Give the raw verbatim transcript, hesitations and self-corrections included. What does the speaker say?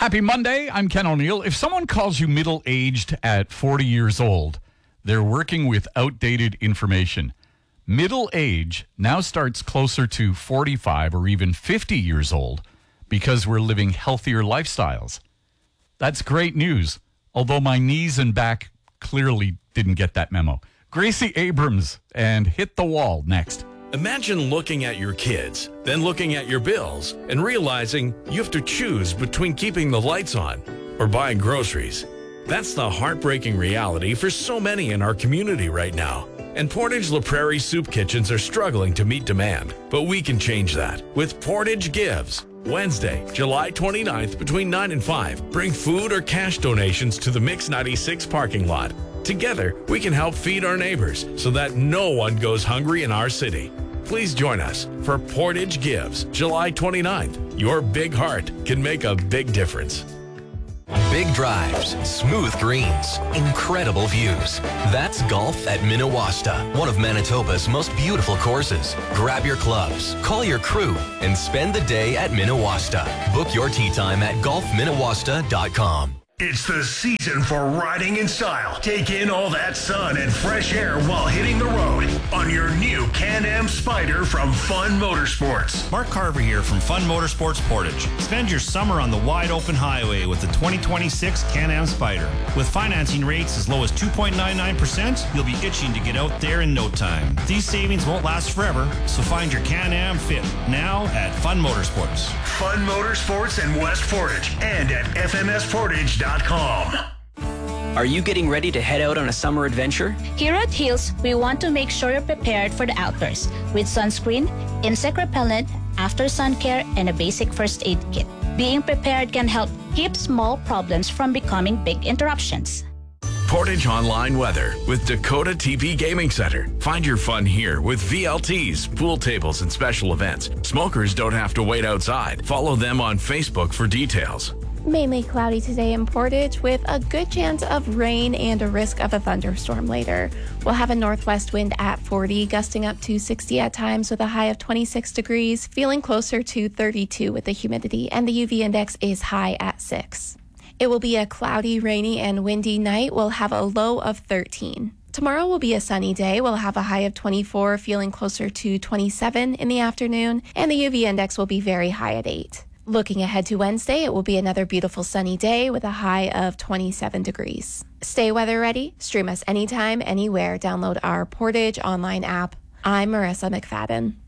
Happy Monday. I'm Ken O'Neill. If someone calls you middle-aged at forty years old, they're working with outdated information. Middle age now starts closer to forty-five or even fifty years old because we're living healthier lifestyles. That's great news, although my knees and back clearly didn't get that memo. Gracie Abrams and Hit the Wall next. Imagine looking at your kids, then looking at your bills, and realizing you have to choose between keeping the lights on or buying groceries. That's the heartbreaking reality for so many in our community right now. And Portage La Prairie soup kitchens are struggling to meet demand. But we can change that with Portage Gives. Wednesday, July twenty-ninth, between nine and five, bring food or cash donations to the Mix ninety-six parking lot. Together, we can help feed our neighbors so that no one goes hungry in our city. Please join us for Portage Gives, July twenty-ninth. Your big heart can make a big difference. Big drives, smooth greens, incredible views. That's golf at Minawasta, one of Manitoba's most beautiful courses. Grab your clubs, call your crew, and spend the day at Minawasta. Book your tee time at golf minawasta dot com. It's the season for riding in style. Take in all that sun and fresh air while hitting the road on your new Can-Am Spyder from Fun Motorsports. Mark Carver here from Fun Motorsports Portage. Spend your summer on the wide open highway with the twenty twenty-six Can-Am Spyder. With financing rates as low as two point nine nine percent, you'll be itching to get out there in no time. These savings won't last forever, so find your Can-Am fit now at Fun Motorsports. Fun Motorsports in West Portage and at f m s portage dot com. Are you getting ready to head out on a summer adventure? Here at Hills, we want to make sure you're prepared for the outdoors with sunscreen, insect repellent, after sun care, and a basic first aid kit. Being prepared can help keep small problems from becoming big interruptions. Portage Online Weather with Dakota T P Gaming Center. Find your fun here with V L Ts, pool tables, and special events. Smokers don't have to wait outside. Follow them on Facebook for details. Mainly cloudy today in Portage with a good chance of rain and a risk of a thunderstorm later. We'll have a northwest wind at forty, gusting up to sixty at times with a high of twenty-six degrees, feeling closer to thirty-two with the humidity, and the U V index is high at six. It will be a cloudy, rainy, and windy night. We'll have a low of thirteen. Tomorrow will be a sunny day. We'll have a high of twenty-four, feeling closer to twenty-seven in the afternoon, and the U V index will be very high at eight. Looking ahead to Wednesday, it will be another beautiful sunny day with a high of twenty-seven degrees. Stay weather ready. Stream us anytime, anywhere. Download our Portage online app. I'm Marissa McFadden.